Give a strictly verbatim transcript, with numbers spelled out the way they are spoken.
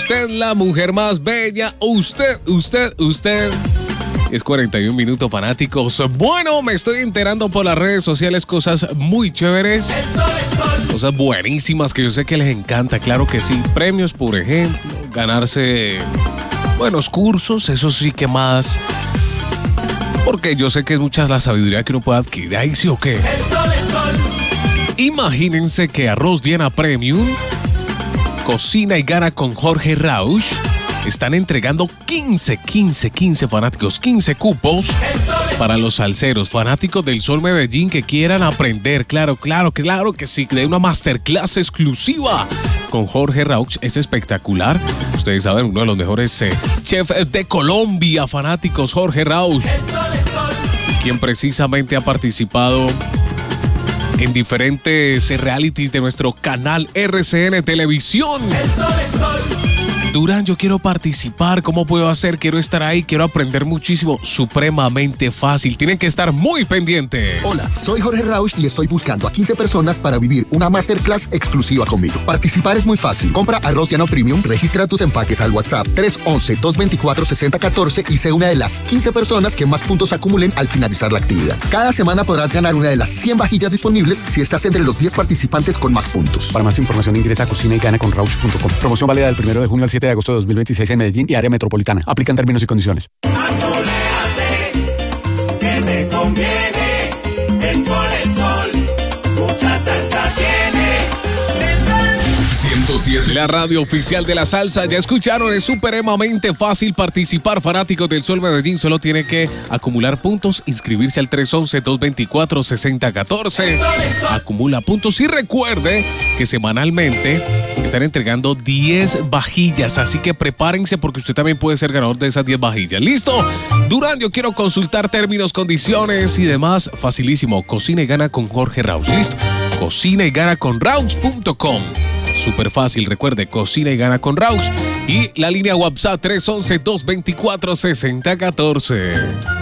usted la mujer más bella. Usted, usted, usted. Es cuarenta y un minutos, fanáticos. Bueno, me estoy enterando por las redes sociales cosas muy chéveres. El sol, el sol. Cosas buenísimas que yo sé que les encanta, claro que sí. Premios, por ejemplo, ganarse buenos cursos, eso sí que más. Porque yo sé que es mucha la sabiduría que uno puede adquirir. Ahí sí o qué. El sol, el sol. Imagínense que Arroz Diana Premium, Cocina y Gana con Jorge Rauch, están entregando quince, quince, quince fanáticos, quince cupos para los salseros, fanáticos del Sol Medellín que quieran aprender. Claro, claro, claro que sí, de una masterclass exclusiva con Jorge Rauch. Es espectacular. Ustedes saben, uno de los mejores eh, chefs de Colombia, fanáticos, Jorge Rauch, quien precisamente ha participado en diferentes realities de nuestro canal R C N Televisión. El sol, el sol. Durán, yo quiero participar, ¿cómo puedo hacer? Quiero estar ahí, quiero aprender muchísimo. Supremamente fácil, tienen que estar muy pendientes. Hola, soy Jorge Rauch y estoy buscando a quince personas para vivir una masterclass exclusiva conmigo. Participar es muy fácil. Compra Arroz Diana Premium, registra tus empaques al WhatsApp tres once, dos veinticuatro, sesenta catorce y sé una de las quince personas que más puntos acumulen al finalizar la actividad. Cada semana podrás ganar una de las cien vajillas disponibles si estás entre los diez participantes con más puntos. Para más información ingresa a cocina y gana con rauch punto com. Promoción válida del primero de junio al siete de agosto de dos mil veintiséis en Medellín y área metropolitana. Aplican términos y condiciones. Asoléate, que te conviene. El sol, el sol. Mucha salsa tiene. ciento siete. La radio oficial de la salsa. Ya escucharon, es supremamente fácil participar. Fanáticos del Sol Medellín, solo tiene que acumular puntos, inscribirse al tres once, dos veinticuatro, sesenta catorce. Acumula puntos y recuerde que semanalmente están entregando diez vajillas, así que prepárense porque usted también puede ser ganador de esas diez vajillas. ¿Listo? Durán, yo quiero consultar términos, condiciones y demás. Facilísimo. Cocina y Gana con Jorge Rauch. ¿Listo? Cocina y Gana con rauch punto com. Súper fácil, recuerde, Cocina y Gana con Rauch. Y la línea WhatsApp tres once, dos veinticuatro, sesenta catorce.